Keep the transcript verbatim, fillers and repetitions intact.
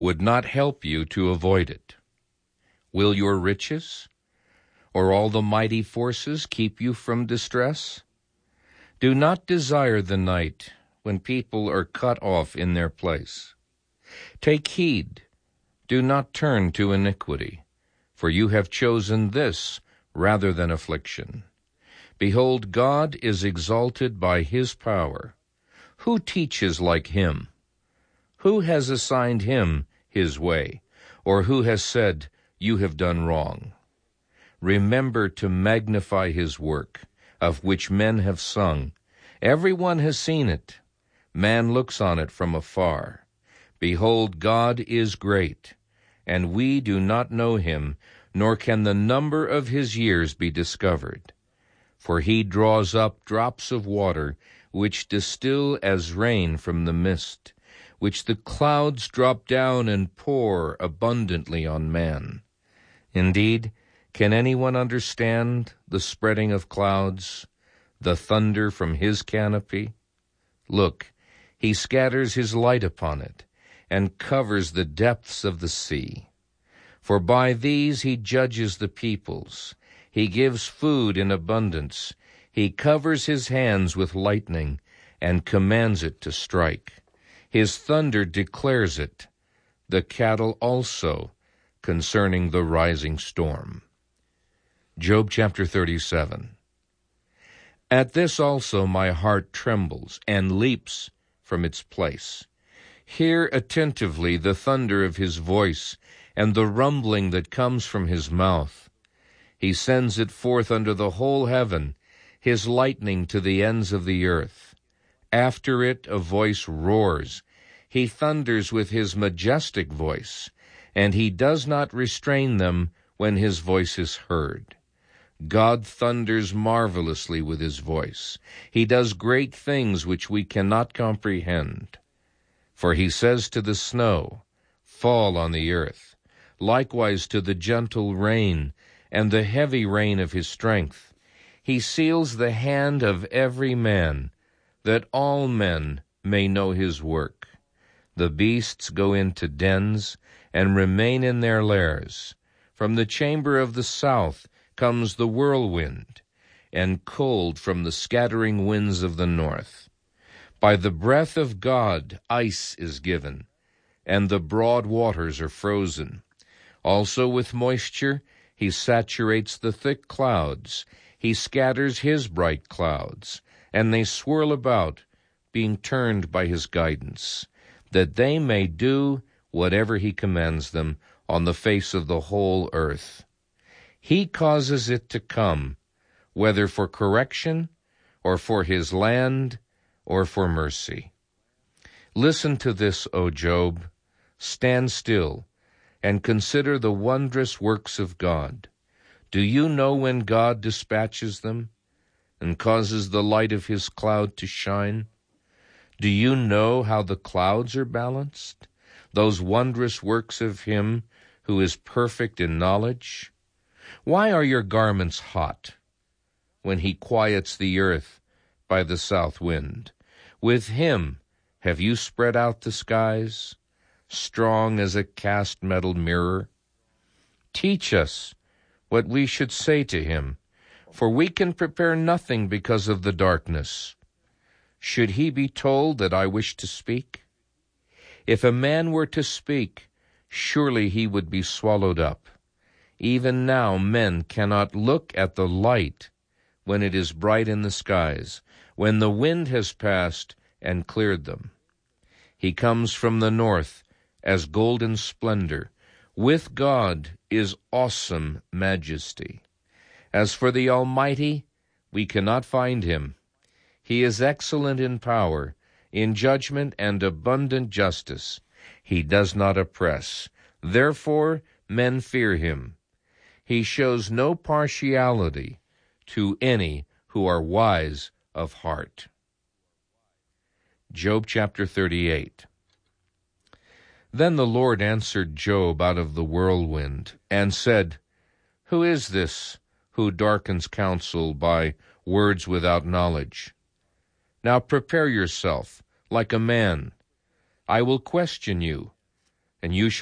would not help you to avoid it. Will your riches or all the mighty forces keep you from distress? Do not desire the night when people are cut off in their place. Take heed, do not turn to iniquity, for you have chosen this rather than affliction. Behold, God is exalted by his power. Who teaches like him? Who has assigned him his way, or who has said, you have done wrong? Remember to magnify his work, of which men have sung. Everyone has seen it. Man looks on it from afar. Behold, God is great, and we do not know him, nor can the number of his years be discovered. For he draws up drops of water, which distill as rain from the mist, which the clouds drop down and pour abundantly on man. Indeed, can anyone understand the spreading of clouds, the thunder from his canopy? Look, he scatters his light upon it, and covers the depths of the sea. For by these he judges the peoples. He gives food in abundance. He covers his hands with lightning, and commands it to strike. His thunder declares it, the cattle also, concerning the rising storm. Job chapter thirty-seven. At this also my heart trembles and leaps from its place. Hear attentively the thunder of his voice, and the rumbling that comes from his mouth. He sends it forth under the whole heaven, his lightning to the ends of the earth. After it a voice roars. He thunders with his majestic voice, and he does not restrain them when his voice is heard. God thunders marvelously with his voice. He does great things which we cannot comprehend. For he says to the snow, fall on the earth, likewise to the gentle rain, and the heavy rain of his strength. He seals the hand of every man, that all men may know his work. The beasts go into dens, and remain in their lairs. From the chamber of the south comes the whirlwind, and cold from the scattering winds of the north. By the breath of God ice is given, and the broad waters are frozen. Also with moisture he saturates the thick clouds. He scatters his bright clouds, and they swirl about, being turned by his guidance, that they may do whatever he commands them on the face of the whole earth. He causes it to come, whether for correction, or for his land, or for mercy. Listen to this, O Job. Stand still, and consider the wondrous works of God. Do you know when God dispatches them, and causes the light of his cloud to shine? Do you know how the clouds are balanced, those wondrous works of him who is perfect in knowledge? Why are your garments hot, when he quiets the earth by the south wind? With him have you spread out the skies, strong as a cast metal mirror? Teach us what we should say to him, for we can prepare nothing because of the darkness. Should he be told that I wish to speak? If a man were to speak, surely he would be swallowed up. Even now men cannot look at the light when it is bright in the skies, when the wind has passed and cleared them. He comes from the north as golden splendor. With God is awesome majesty. As for the Almighty, we cannot find him. He is excellent in power, in judgment and abundant justice. He does not oppress. Therefore men fear him. He shows no partiality to any who are wise of heart. Job chapter thirty-eight. Then the Lord answered Job out of the whirlwind, and said, Who is this who darkens counsel by words without knowledge? Now prepare yourself like a man. I will question you, and you